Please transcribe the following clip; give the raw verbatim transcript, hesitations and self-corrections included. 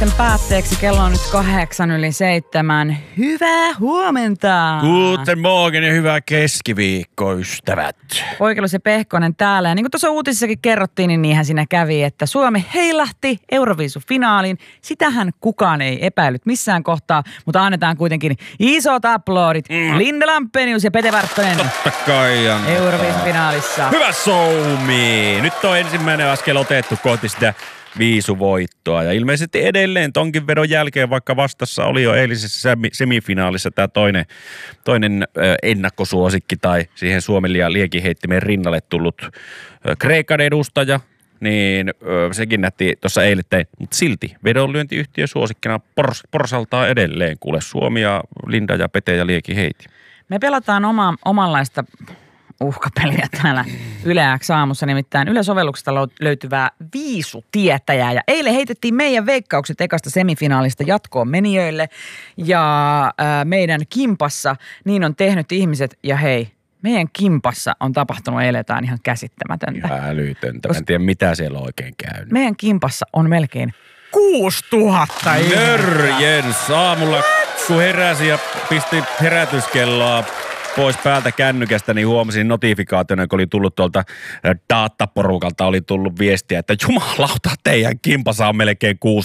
sitten päätteeksi. Kello on nyt kahdeksan yli seitsemän. Hyvää huomenta! Guten morgen ja hyvää keskiviikko, ystävät. Poikelus ja Pehkonen täällä. Ja niin kuin tuossa uutisissakin kerrottiin, niin niinhän siinä kävi, että Suomi heilahti Euroviisu-finaaliin. Sitähän kukaan ei epäillyt missään kohtaa, mutta annetaan kuitenkin isot aplodit. Mm. Linda Lampenius ja Pete Varttonen. Totta kai Euroviisu-finaalissa. Hyvä Soumi! Nyt on ensimmäinen askel otettu kohti sitä viisuvoittoa ja ilmeisesti edelleen tonkin vedon jälkeen, vaikka vastassa oli jo eilisessä semifinaalissa tämä toinen, toinen ennakkosuosikki tai siihen Suomen ja liekiheittimen rinnalle tullut Kreikan edustaja, niin sekin nähtiin tuossa eilettäin, mutta silti vedonlyöntiyhtiö suosikkina pors, porsaltaa edelleen, kuule Suomi ja Linda ja Pete ja Lieki heiti. Me pelataan oma, omanlaista uhkapeliä täällä Yle X aamussa, nimittäin Yle-sovelluksesta löytyvää viisutietäjää. Ja eilen heitettiin meidän veikkaukset ekasta semifinaalista jatkoon menijöille. Ja ää, meidän kimpassa niin on tehnyt ihmiset. Ja hei, meidän kimpassa on tapahtunut eilen jotain ihan käsittämätöntä. Ja älytöntä. Mä en tiedä, mitä siellä on oikein käynyt. Meidän kimpassa on melkein kuusituhatta ihmistä. Nörjens. Aamulla kun heräsi ja pisti herätyskelloa pois päältä kännykästä, niin huomasin notifikaationa, kun oli tullut tuolta dataporukalta, oli tullut viestiä, että jumalauta, teidän kimpassa on melkein